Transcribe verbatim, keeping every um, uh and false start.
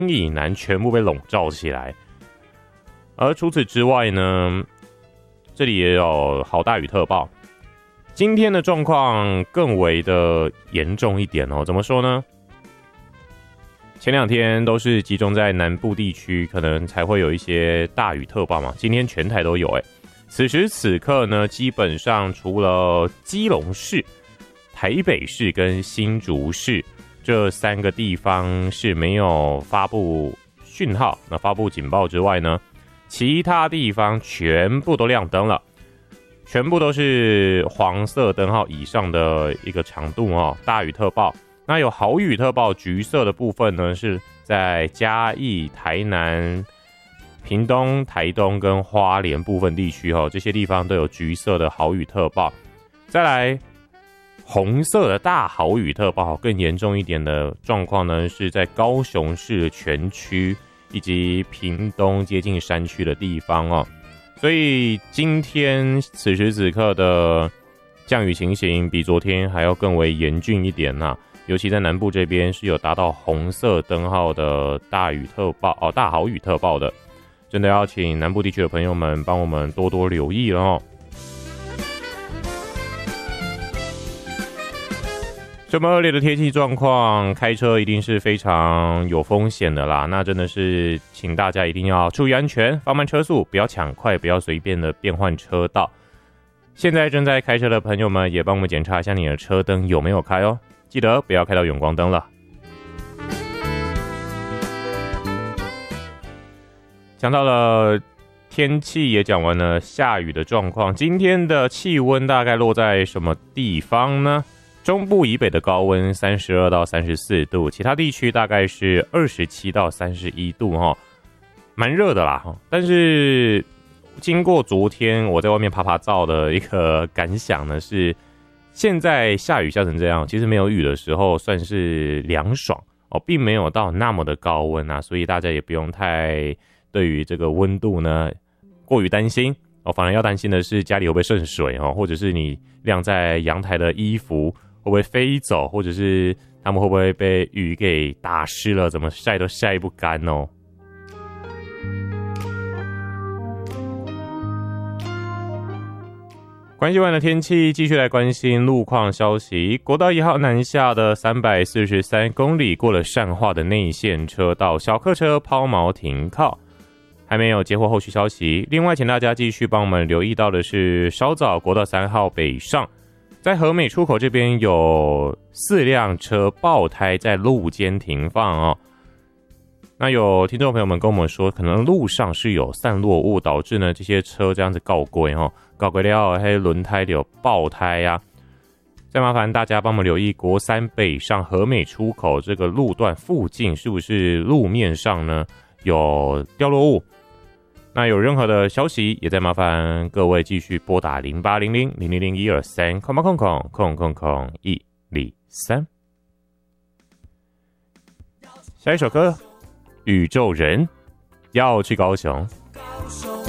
以南全部被笼罩起来。而除此之外呢，这里也有豪大雨特报。今天的状况更为的严重一点哦，怎么说呢？前两天都是集中在南部地区，可能才会有一些大雨特报嘛。今天全台都有哎。此时此刻呢，基本上除了基隆市、台北市跟新竹市这三个地方是没有发布讯号、那发布警报之外呢，其他地方全部都亮灯了。全部都是黄色灯号以上的一个长度哦，大雨特报。那有豪雨特报，橘色的部分呢是在嘉义、台南、屏东、台东跟花莲部分地区哦，这些地方都有橘色的豪雨特报。再来，红色的大豪雨特报，更严重一点的状况呢是在高雄市全区以及屏东接近山区的地方哦。所以今天此时此刻的降雨情形比昨天还要更为严峻一点啊，尤其在南部这边是有达到红色灯号的大雨特报哦，大豪雨特报的，真的要请南部地区的朋友们帮我们多多留意了哦。这么恶劣的天气状况，开车一定是非常有风险的啦。那真的是请大家一定要注意安全，放慢车速，不要抢快，不要随便的变换车道。现在正在开车的朋友们，也帮我们检查一下你的车灯有没有开哦，记得不要开到远光灯了。讲到了天气，也讲完了下雨的状况。今天的气温大概落在什么地方呢？中部以北的高温三十二到三十四度，其他地区大概是二十七到三十一度齁，蛮热的啦。但是经过昨天我在外面爬爬照的一个感想呢，是现在下雨下成这样，其实没有雨的时候算是凉爽哦，并没有到那么的高温啊，所以大家也不用太对于这个温度呢过于担心哦，反而要担心的是家里会不会渗水哦，或者是你晾在阳台的衣服会不会飞走，或者是他们会不会被雨给打湿了，怎么晒都晒不干哦。关心完的天气，继续来关心路况消息。国道一号南下的三百四十三公里，过了善化的内线车道，小客车抛锚停靠，还没有接获后续消息。另外，请大家继续帮我们留意到的是，稍早国道三号北上，在和美出口这边有四辆车爆胎在路肩停放哦。那有听众朋友们跟我们说，可能路上是有散落物，导致呢这些车这样子告归哦，告归了黑轮胎有爆胎呀、啊。再麻烦大家帮我们留意国三北上和美出口这个路段附近，是不是路面上呢有掉落物？那有任何的消息，也再麻烦各位继续拨打零八零零零零零一二三空八空空空空空一零三。下一首歌，宇宙人要去高雄。